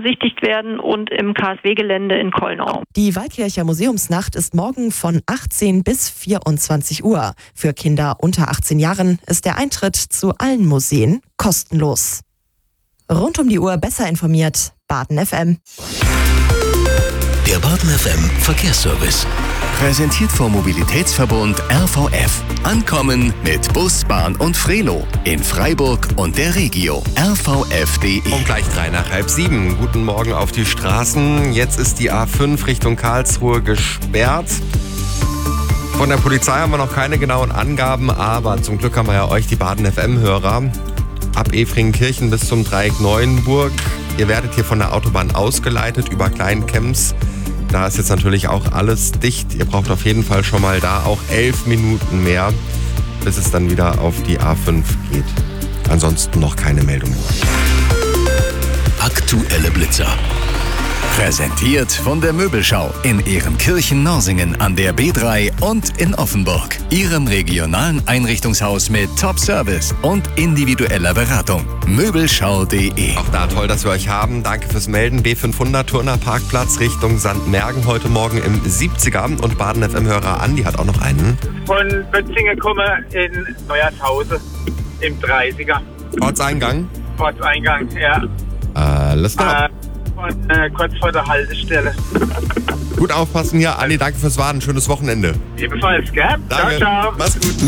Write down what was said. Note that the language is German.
besichtigt werden und im KSW-Gelände in Kollnau. Die Waldkircher Museumsnacht ist morgen von 18 bis 24 Uhr. Für Kinder unter 18 Jahren ist der Eintritt zu allen Museen kostenlos. Rund um die Uhr besser informiert, Baden FM. Der Baden FM Verkehrsservice. Präsentiert vom Mobilitätsverbund RVF. Ankommen mit Bus, Bahn und Frelo. In Freiburg und der Regio. rvf.de. Und gleich 6:03. Guten Morgen auf die Straßen. Jetzt ist die A5 Richtung Karlsruhe gesperrt. Von der Polizei haben wir noch keine genauen Angaben, aber zum Glück haben wir ja euch, die Baden FM-Hörer. Ab Efringenkirchen bis zum Dreieck Neuenburg. Ihr werdet hier von der Autobahn ausgeleitet über Kleinkems. Da ist jetzt natürlich auch alles dicht. Ihr braucht auf jeden Fall schon mal da auch 11 Minuten mehr, bis es dann wieder auf die A5 geht. Ansonsten noch keine Meldungen. Aktuelle Blitzer. Präsentiert von der Möbelschau in Ehrenkirchen-Norsingen an der B3 und in Offenburg. Ihrem regionalen Einrichtungshaus mit Top-Service und individueller Beratung. Möbelschau.de. Auch da toll, dass wir euch haben. Danke fürs Melden. B500 Turner Parkplatz Richtung Sandmergen heute Morgen im 70er. Und Baden FM-Hörer Andi hat auch noch einen. Von Bötzingen komme in Neuershausen im 30er. Ortseingang? Ortseingang, ja. Alles klar. Kurz vor der Haltestelle. Gut aufpassen hier. Andi, danke fürs Warten. Schönes Wochenende. Ebenfalls, gell? Danke. Ciao, ciao. Mach's gut.